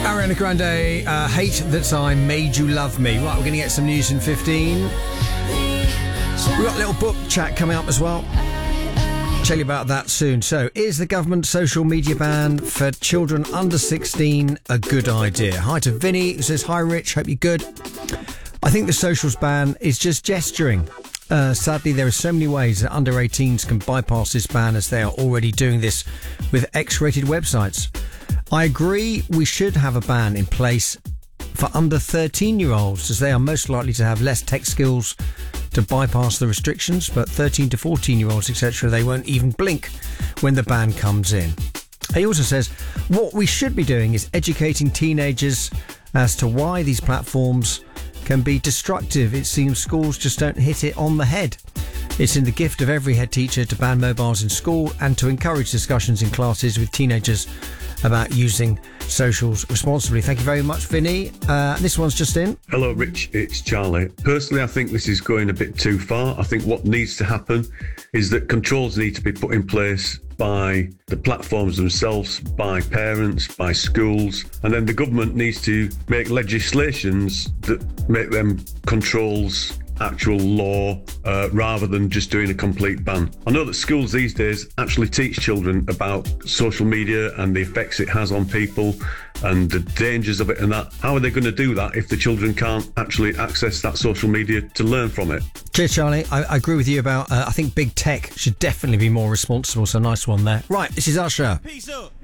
Ariana Grande, Hate That I Made You Love Me. Right, we're going to get some news in 15. We've got a little book chat coming up as well. Tell you about that soon. So, is the government social media ban for children under 16 a good idea? Hi to Vinny, who says, hi Rich, hope you're good. I think the socials ban is just gesturing. Sadly, there are so many ways that under 18s can bypass this ban, as they are already doing this with X-rated websites. I agree we should have a ban in place for under 13-year-olds, as they are most likely to have less tech skills to bypass the restrictions, but 13 to 14-year-olds, etc., they won't even blink when the ban comes in. He also says, what we should be doing is educating teenagers as to why these platforms can be destructive. It seems schools just don't hit it on the head. It's in the gift of every head teacher to ban mobiles in school and to encourage discussions in classes with teenagers about using socials responsibly. Thank you very much, Vinny. This one's just in. Hello, Rich. It's Charlie. Personally, I think this is going a bit too far. I think what needs to happen is that controls need to be put in place by the platforms themselves, by parents, by schools, and then the government needs to make legislations that make them controls actual law rather than just doing a complete ban. I know that schools these days actually teach children about social media and the effects it has on people and the dangers of it and that. How are they going to do that if the children can't actually access that social media to learn from it? Cheers, Charlie. I agree with you about, I think big tech should definitely be more responsible, so nice one there. Right, this is Usher. Peace up.